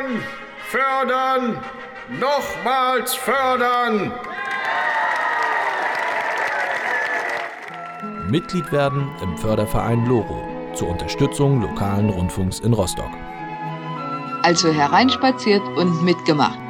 fördern, nochmals fördern. Mitglied werden im Förderverein LoRo zur Unterstützung lokalen Rundfunks in Rostock. Also hereinspaziert und mitgemacht.